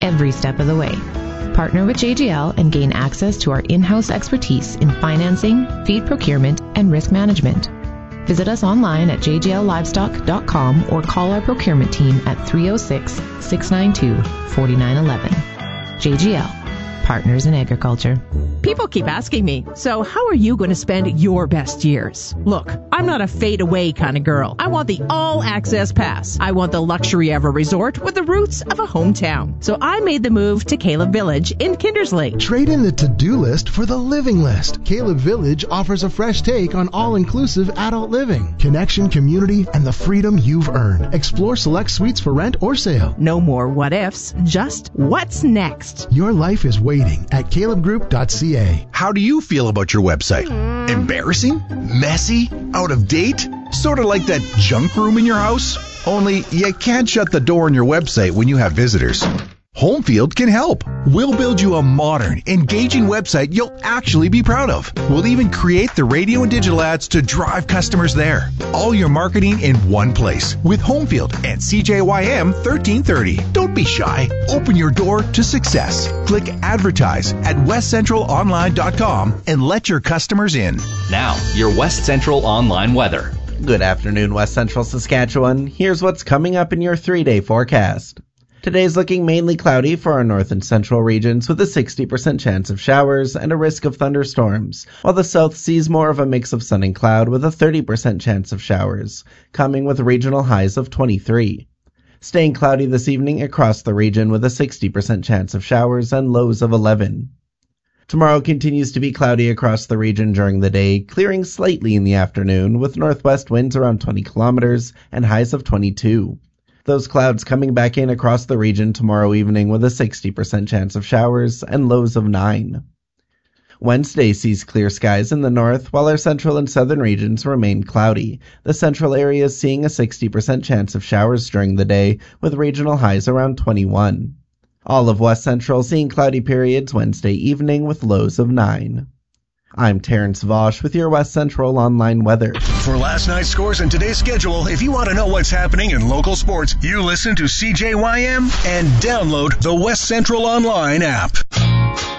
every step of the way. Partner with JGL and gain access to our in-house expertise in financing, feed procurement, and risk management. Visit us online at jgllivestock.com or call our procurement team at 306-692-4911. JGL, Partners in Agriculture. People keep asking me, so how are you going to spend your best years? Look, I'm not a fade-away kind of girl. I want the all-access pass. I want the luxury of a resort with the roots of a hometown. So I made the move to Caleb Village in Kindersley. Trade in the to-do list for the living list. Caleb Village offers a fresh take on all-inclusive adult living, connection, community, and the freedom you've earned. Explore select suites for rent or sale. No more what-ifs, just what's next. Your life is waiting at calebgroup.ca. How do you feel about your website? Embarrassing? Messy? Out of date? Sort of like that junk room in your house? Only you can't shut the door on your website when you have visitors. Homefield can help. We'll build you a modern, engaging website you'll actually be proud of. We'll even create the radio and digital ads to drive customers there. All your marketing in one place with Homefield and CJYM 1330. Don't be shy. Open your door to success. Click advertise at westcentralonline.com and let your customers in. Now, your West Central Online weather. Good afternoon, West Central Saskatchewan. Here's what's coming up in your 3-day forecast. Today's looking mainly cloudy for our north and central regions with a 60% chance of showers and a risk of thunderstorms, while the south sees more of a mix of sun and cloud with a 30% chance of showers, coming with regional highs of 23. Staying cloudy this evening across the region with a 60% chance of showers and lows of 11. Tomorrow continues to be cloudy across the region during the day, clearing slightly in the afternoon with northwest winds around 20 kilometers and highs of 22. Those clouds coming back in across the region tomorrow evening with a 60% chance of showers and lows of 9. Wednesday sees clear skies in the north, while our central and southern regions remain cloudy. The central area is seeing a 60% chance of showers during the day, with regional highs around 21. All of West Central seeing cloudy periods Wednesday evening with lows of 9. I'm Terrence Vosch with your West Central Online weather. For last night's scores and today's schedule, if you want to know what's happening in local sports, you listen to CJYM and download the West Central Online app.